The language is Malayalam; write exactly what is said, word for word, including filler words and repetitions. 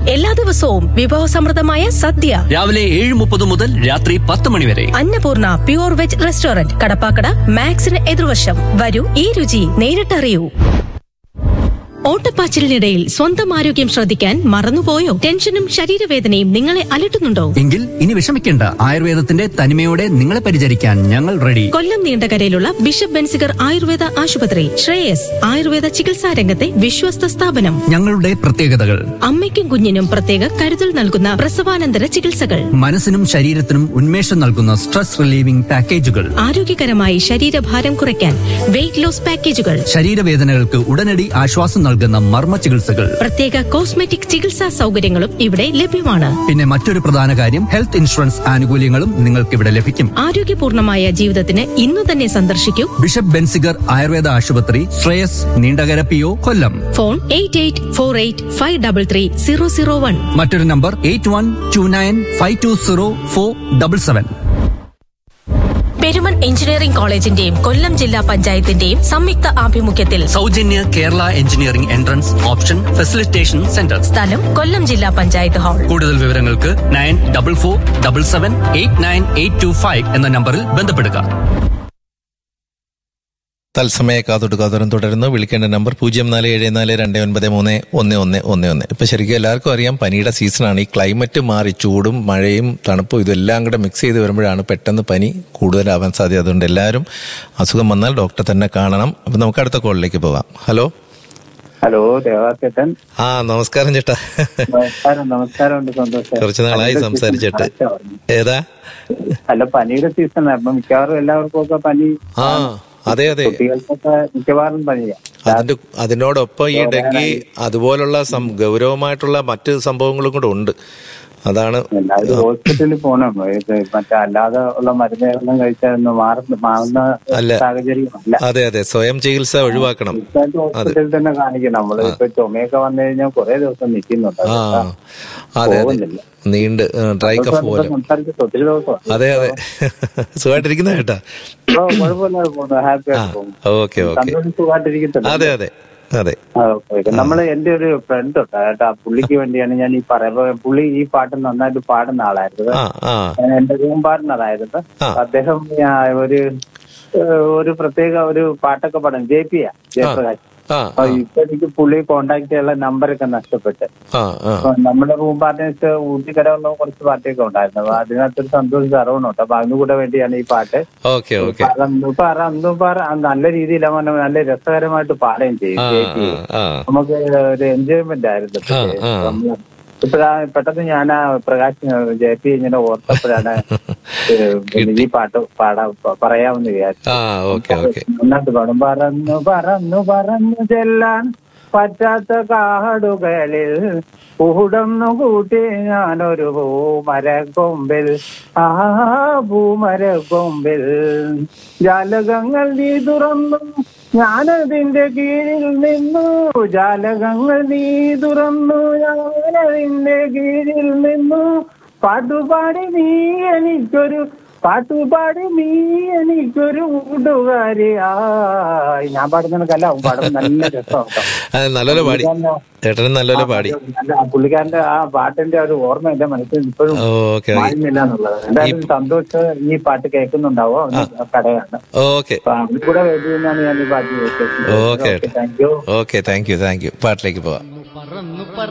എല്ലാ ദിവസവും വിഭവസമൃദ്ധമായ സദ്യ രാവിലെ ഏഴ് മുപ്പത് മുതൽ രാത്രി പത്ത് മണി വരെ. Annapurna pure veg restaurant, Kadappakada, മാക്സിന് എതിർവശം. വരൂ, ഈ രുചി നേരിട്ടറിയൂ. ഓട്ടപ്പാച്ചിലിനിടയിൽ സ്വന്തം ആരോഗ്യം ശ്രദ്ധിക്കാൻ മറന്നുപോയോ? ടെൻഷനും ശരീരവേദനയും നിങ്ങളെ അലട്ടുന്നുണ്ടോ? എങ്കിൽ ഇനി വിഷമിക്കേണ്ട. ആയുർവേദത്തിന്റെ തനിമയോടെ നിങ്ങളെ പരിചരിക്കാൻ ഞങ്ങൾ റെഡി. കൊല്ലം നീണ്ടകരയിലുള്ള ബിഷപ്പ് ബെൻസിഗർ ആയുർവേദ ആശുപത്രി, ശ്രേയസ് ആയുർവേദ ചികിത്സാ രംഗത്തെ വിശ്വസ്ത സ്ഥാപനം. ഞങ്ങളുടെ പ്രത്യേകതകൾ: അമ്മയ്ക്കും കുഞ്ഞിനും പ്രത്യേക കരുതൽ നൽകുന്ന പ്രസവാനന്തര ചികിത്സകൾ, മനസ്സിനും ശരീരത്തിനും ഉന്മേഷം നൽകുന്ന സ്ട്രെസ് റിലീവിംഗ് പാക്കേജുകൾ, ആരോഗ്യകരമായി ശരീരഭാരം കുറയ്ക്കാൻ വെയിറ്റ് ലോസ് പാക്കേജുകൾ, ശരീരവേദനകൾക്ക് ഉടനടി ആശ്വാസം നൽകുന്ന മർമ്മ ചികിത്സകൾ, പ്രത്യേക കോസ്മെറ്റിക് ചികിത്സാ സൗകര്യങ്ങളും ഇവിടെ ലഭ്യമാണ്. പിന്നെ മറ്റൊരു പ്രധാന കാര്യം, ഹെൽത്ത് ഇൻഷുറൻസ് ആനുകൂല്യങ്ങളും നിങ്ങൾക്ക് ഇവിടെ ലഭിക്കും. ആരോഗ്യപൂർണമായ ജീവിതത്തിന് ഇന്നു തന്നെ സന്ദർശിക്കൂ ബിഷപ്പ് ബെൻസിഗർ ആയുർവേദ ആശുപത്രി, ശ്രേയസ്, നീണ്ടകര പി ഒ, കൊല്ലം. Phone eight eight four eight five double three zero zero one. മറ്റൊരു number eight one two nine five to zero four double seven. Perumon engineering കോളേജിന്റെയും കൊല്ലം ജില്ലാ പഞ്ചായത്തിന്റെയും സംയുക്ത ആഭിമുഖ്യത്തിൽ സൗജന്യ Kerala engineering entrance option facilitation centre. സ്ഥലം കൊല്ലം ജില്ലാ പഞ്ചായത്ത് ഹാൾ. കൂടുതൽ വിവരങ്ങൾക്ക് nine double four double seven eight nine eight to five എന്ന നമ്പറിൽ ബന്ധപ്പെടുക. തത്സമയ കാതൊട്ട് കാതോരം തുടരുന്നു. വിളിക്കേണ്ട നമ്പർ പൂജ്യം നാല് ഏഴ് നാല് രണ്ട് ഒൻപത് മൂന്ന് ഒന്ന് ഒന്ന് ഒന്ന് ഒന്ന്. ഇപ്പൊ ശരിക്കും എല്ലാവർക്കും അറിയാം, പനിയുടെ സീസണാണ്. ഈ ക്ലൈമറ്റ് മാറി ചൂടും മഴയും തണുപ്പും ഇതെല്ലാം കൂടെ മിക്സ് ചെയ്ത് വരുമ്പോഴാണ് പെട്ടെന്ന് പനി കൂടുതലാവാൻ സാധ്യത. അതുകൊണ്ട് എല്ലാവരും അസുഖം വന്നാൽ ഡോക്ടറെ തന്നെ കാണണം. അപ്പൊ നമുക്ക് അടുത്ത കോളിലേക്ക് പോകാം. Hello hello ദേവാസേട്ടൻ. ആ നമസ്കാരം ചേട്ടാ. നമസ്കാരം. നമസ്കാരം. സന്തോഷം. കുറച്ചു നാളായി സംസാരിച്ചിട്ട്. ഏതാ? അല്ല, പനിയുടെ സീസൺ. അപ്പൊ മിക്കവാറും എല്ലാവർക്കും ഒക്കെ പനി. ആ അതെ അതെ, കുട്ടികൾക്കൊക്കെ മിക്കവാറും പനിയാണ്. അതിന്റെ അതിനോടൊപ്പം ഈ ഡെങ്കി അതുപോലുള്ള ഗൗരവമായിട്ടുള്ള മറ്റ് സംഭവങ്ങളും കൂടെ ഉണ്ട്. അതാണ് എല്ലാവരും ഹോസ്പിറ്റലിൽ പോകണം. മറ്റേ അല്ലാതെ ഉള്ള മരുന്നുകളെല്ലാം കഴിച്ചാൽ മാറുന്ന സാഹചര്യമല്ല. അതെ അതെ, സ്വയം ചികിത്സ ഒഴിവാക്കണം. ഹോസ്പിറ്റലിൽ തന്നെ കാണിക്കണം. നമ്മള് ഇപ്പൊ ചുമയൊക്കെ വന്നു കഴിഞ്ഞാൽ കുറെ ദിവസം നിൽക്കുന്നുണ്ട്. അതെ അതെ, നീണ്ട് ഡ്രൈ കഫ് പോലെ. ഒത്തിരി ദിവസം. അതെ അതെ, സുഖമായിട്ടിരിക്കുന്ന കേട്ടാ. കുഴപ്പമില്ലാതെ ഹാപ്പി ആയിട്ട് പോകും. Okay okay, സുഖമായിട്ടിരിക്കുന്നുണ്ട്. അതെ അതെ അതെ. നമ്മള് എന്റെ ഒരു ഫ്രണ്ട് ഉണ്ട് കേട്ടാ, പുള്ളിക്ക് വേണ്ടിയാണ് ഞാൻ ഈ പറയുന്നത്. പുള്ളി ഈ പാട്ട് നന്നായിട്ട് പാടുന്ന ആളായിരുന്നു. എന്റെ റൂം പാർട്ണറായിരുന്നു അദ്ദേഹം. ഒരു ഒരു പ്രത്യേക ഒരു പാട്ടൊക്കെ പാടും. ജെ പിയാ, ജയപ്രകാശ്. ഇപ്പൊ എനിക്ക് പുള്ളി കോണ്ടാക്ട് ചെയ്യാനുള്ള നമ്പറൊക്കെ നഷ്ടപ്പെട്ട്. നമ്മുടെ റൂം പാർട്ട്നേഴ്സ് ഊട്ടിക്കരയുള്ള കുറച്ച് പാർട്ടിയൊക്കെ ഉണ്ടായിരുന്നു. അപ്പൊ അതിനകത്തൊരു സന്തോഷ് സർവണുണ്ട്. അപ്പൊ അതിനുകൂടെ വേണ്ടിയാണ് ഈ പാട്ട്. പറന്നു പറ നല്ല രീതിയിൽ നല്ല രസകരമായിട്ട് പാടുകയും ചെയ്യും. നമുക്ക് ഒരു എൻജോയ്മെന്റ് ആയിരുന്നു. ഇപ്പഴാ പെട്ടെന്ന് ഞാൻ ആ പ്രകാശ് ജെ പി ഇങ്ങനെ ഓർത്തപ്പോഴാണ് ഈ പാട്ട് പാടാ പറയാമെന്ന് വിചാരിച്ചു. നന്നായിട്ട് പാടും. പറന്നു പറന്നു പറന്നു ചെല്ലാൻ പറ്റാത്ത കാടുകളിൽ കൂടന്നു കൂട്ടി ഞാനൊരു പൂമരക്കൊമ്പിൽ. ആ പൂമരക്കൊമ്പിൽ ജാലകങ്ങൾ നീ തുറന്നു, ഞാനതിന്റെ കീഴിൽ നിന്നു. ജാലകങ്ങൾ നീ തുറന്നു, ഞാനതിന്റെ കീഴിൽ നിന്നു. പാട്ടുപാടി നീ എനിക്കൊരു പാട്ടുപാടി നീ എനിക്കൊരു കൂട്ടുകാരിയായി. ഞാൻ പാടുന്നതിനല്ല, പാടുന്നത് നല്ല രസമാണ്. നല്ലൊരു പാടി ചേട്ടനും നല്ലൊരു പാടി. പുള്ളിക്കാരന്റെ ആ പാട്ടിന്റെ ഒരു ഓർമ്മ എന്റെ മനസ്സിൽ ഇപ്പോഴും മാറുന്നില്ല എന്നുള്ളത്. എന്തായാലും സന്തോഷ് ഈ പാട്ട് കേൾക്കുന്നുണ്ടാവോ? കടയാണ്. ഓക്കെ, കൂടെ വേണ്ടി നിന്നാണ് ഞാൻ ഈ പാട്ട് കേൾക്കുന്നത്. Okay, thank you thank you thank you. പാട്ടിലേക്ക് പോവാം.